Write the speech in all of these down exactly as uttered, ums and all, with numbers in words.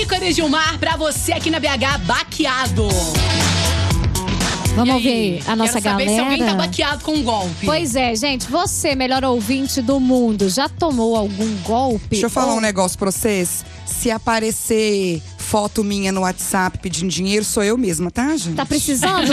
Ícone Gilmar pra você aqui na B H, baqueado. Vamos ouvir a nossa Quero saber galera. se alguém tá baqueado com um golpe. Pois é, gente. Você, melhor ouvinte do mundo, já tomou algum golpe? Deixa eu falar Ou... um negócio pra vocês. Se aparecer foto minha no WhatsApp pedindo dinheiro, sou eu mesma, tá, gente? Tá precisando,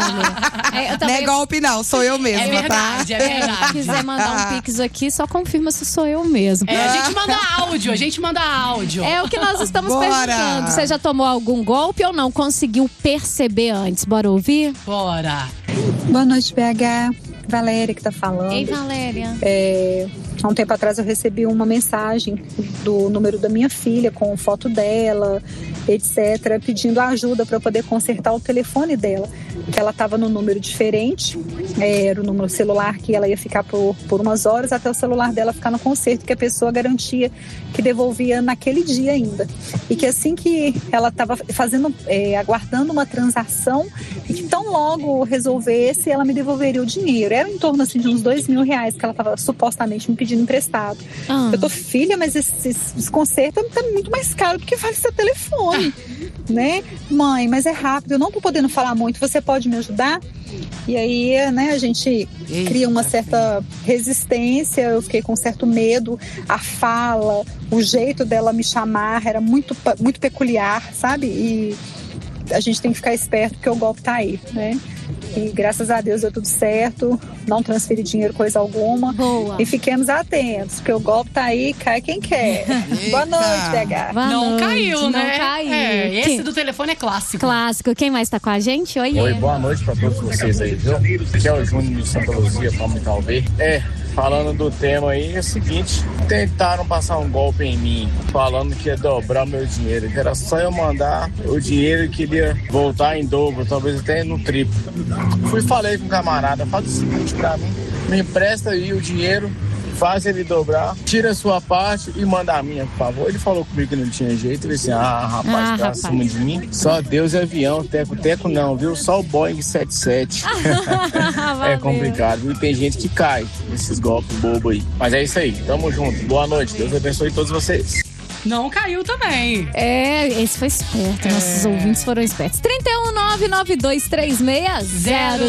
Tony? É, eu também... Não é golpe, não. Sou eu mesma, É verdade, tá? é verdade. Se quiser mandar um pix aqui, só confirma se sou eu mesmo. É, a gente manda áudio, a gente manda áudio. É o que nós estamos Bora. perguntando. Você já tomou algum golpe ou não conseguiu perceber antes? Bora ouvir? Bora. Boa noite, B H. Valéria que tá falando. Ei, Valéria. É, há um tempo atrás eu recebi uma mensagem do número da minha filha com foto dela, etcétera, pedindo ajuda para eu poder consertar o telefone dela. Que ela estava no número diferente, é, era o número celular que ela ia ficar por, por umas horas até o celular dela ficar no conserto, que a pessoa garantia que devolvia naquele dia ainda. E que assim que ela estava fazendo, é, aguardando uma transação, e que tão logo resolvesse, ela me devolveria o dinheiro. Era em torno assim, de uns dois mil reais que ela estava supostamente me pedindo emprestado. Ah. Eu tô, filha, mas esse, esse conserto tá muito mais caro do que vale seu telefone. Né? Mãe, mas é rápido, eu não tô podendo falar muito, você pode me ajudar? E aí, né, a gente Eita, cria uma certa resistência, eu fiquei com certo medo, a fala, o jeito dela me chamar era muito, muito peculiar, sabe? E a gente tem que ficar esperto porque o golpe tá aí, né? E graças a Deus deu tudo certo, não transferi dinheiro, coisa alguma. Boa. E fiquemos atentos, porque o golpe tá aí, cai quem quer. Boa noite, B H. Boa não noite, caiu, não né? caiu. É, esse Quem- do telefone é clássico. Clássico. Quem mais tá com a gente? Oi, Oi, boa noite pra todos vocês aí, viu? Aqui é o Júnior de Santa Luzia, como talvez. É, falando do tema aí, é o seguinte: tentaram passar um golpe em mim, falando que ia dobrar meu dinheiro, que era só eu mandar o dinheiro e queria voltar em dobro, talvez até no triplo. Fui e falei com o camarada, faz o seguinte pra mim, me empresta aí o dinheiro, faz ele dobrar, tira a sua parte e manda a minha, por favor. Ele falou comigo que não tinha jeito, ele disse, ah, rapaz, Ah, pra rapaz. cima de mim, só Deus é avião, teco-teco não, viu? Só o Boeing setenta e sete. É Valeu. complicado, viu? E tem gente que cai nesses golpes bobos aí. Mas é isso aí, tamo junto. Boa noite, Deus abençoe todos vocês. Não caiu também. É, esse foi esperto. Nossos ouvintes foram espertos. trinta e um, nove nove dois três seis, zero